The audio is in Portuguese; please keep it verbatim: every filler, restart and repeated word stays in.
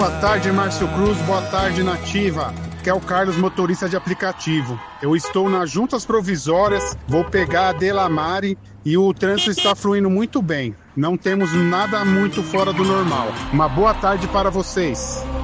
Boa tarde, Márcio Cruz. Boa tarde, Nativa. Que é o Carlos, motorista de aplicativo. Eu estou nas juntas provisórias, vou pegar a Delamare e o trânsito está fluindo muito bem. Não temos nada muito fora do normal. Uma boa tarde para vocês.